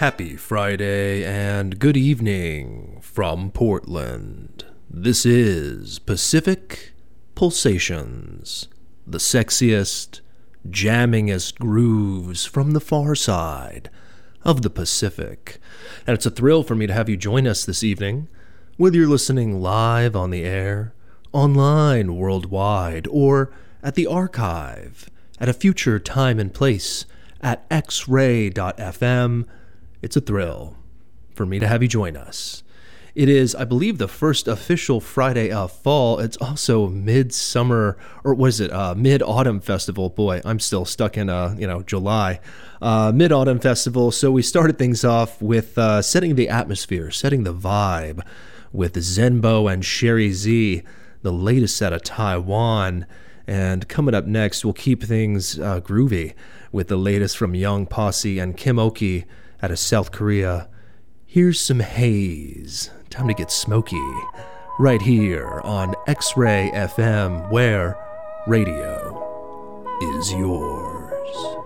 Happy Friday and good evening from Portland. This is Pacific Pulsations, the sexiest, jammingest grooves from the far side of the Pacific. And it's a thrill for me to have you join us this evening, whether you're listening live on the air, online worldwide, or at the archive at a future time and place at xray.fm. It's a thrill for me to have you join us. It is, I believe, the first official Friday of fall. It's also midsummer, or what is it, Mid-Autumn Festival. Boy, I'm still stuck in, July. Mid-Autumn Festival. So we started things off with setting the atmosphere, setting the vibe with Zenbo and Sherry Z, the latest out of Taiwan. And coming up next, we'll keep things groovy with the latest from Young Posse and Kim Oki out of South Korea. Here's some haze. Time to get smoky. Right here on X-Ray FM, where radio is yours.